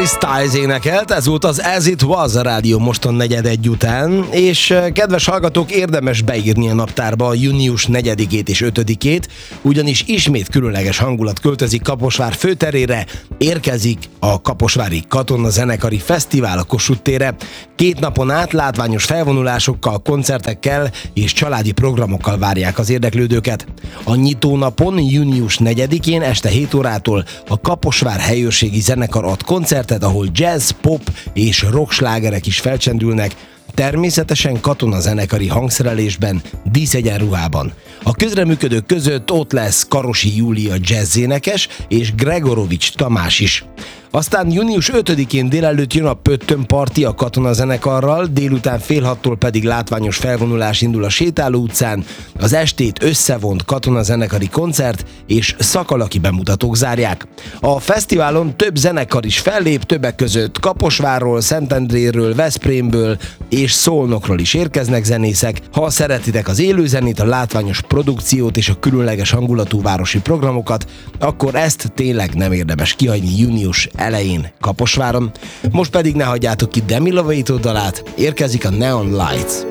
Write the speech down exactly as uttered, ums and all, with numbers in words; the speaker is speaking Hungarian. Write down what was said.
Styles énekelt, ez volt az As It Was a Rádió Moston negyed egy után, és kedves hallgatók, érdemes beírni a naptárba a június negyedikét és ötödikét, ugyanis ismét különleges hangulat költözik Kaposvár főterére, érkezik a Kaposvári Katona Zenekari Fesztivál a Kossuth térre. Két napon át látványos felvonulásokkal, koncertekkel és családi programokkal várják az érdeklődőket. A nyitónapon, június negyedikén este hét órától a Kaposvár helyőrségi zenekar ad koncertet, ahol jazz, pop és rock slágerek is felcsendülnek, természetesen katonazenekari hangszerelésben, díszegyenruhában. A közreműködők között ott lesz Karosi Júlia jazzénekes és Gregorovics Tamás is. Aztán június ötödikén délelőtt jön a Pöttön Parti a katonazenekarral, délután fél hattól pedig látványos felvonulás indul a Sétáló utcán, az estét összevont katonazenekari koncert és szakalaki bemutatók zárják. A fesztiválon több zenekar is fellép, többek között Kaposvárról, Szentendréről, Veszprémből és Szolnokról is érkeznek zenészek. Ha szeretitek az élőzenét, a látványos produkciót és a különleges hangulatú városi programokat, akkor ezt tényleg nem érdemes kihagyni június elején Kaposváron. Most pedig ne hagyjátok ki Demi Lovato dalát, érkezik a Neon Lights.